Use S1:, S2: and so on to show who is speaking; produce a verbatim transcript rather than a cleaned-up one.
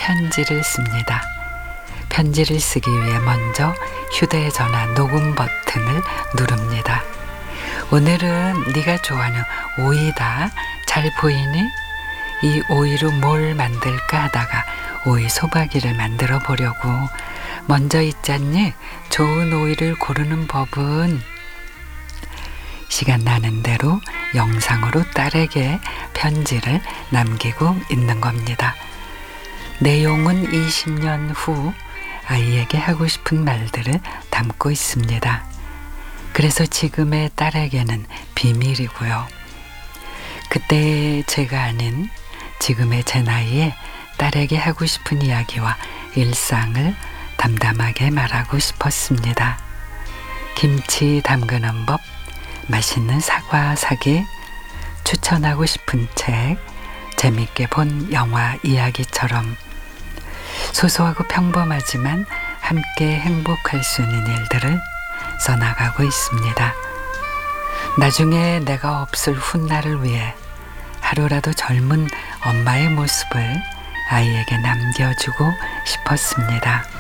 S1: 편지를 씁니다. 편지를 쓰기 위해 먼저 휴대전화 녹음 버튼을 누릅니다. 오늘은 네가 좋아하는 오이다. 잘 보이니? 이 오이로 뭘 만들까 하다가 오이 소박이를 만들어 보려고. 먼저 있잖니? 좋은 오이를 고르는 법은. 시간 나는 대로 영상으로 딸에게 편지를 남기고 있는 겁니다. 내용은 이십 년 후 아이에게 하고 싶은 말들을 담고 있습니다. 그래서 지금의 딸에게는 비밀이고요. 그때 제가 아닌 지금의 제 나이에 딸에게 하고 싶은 이야기와 일상을 담담하게 말하고 싶었습니다. 김치 담그는 법, 맛있는 사과 사기, 추천하고 싶은 책, 재밌게 본 영화 이야기처럼 소소하고 평범하지만 함께 행복할 수 있는 일들을 써나가고 있습니다. 나중에 내가 없을 훗날을 위해 하루라도 젊은 엄마의 모습을 아이에게 남겨주고 싶었습니다.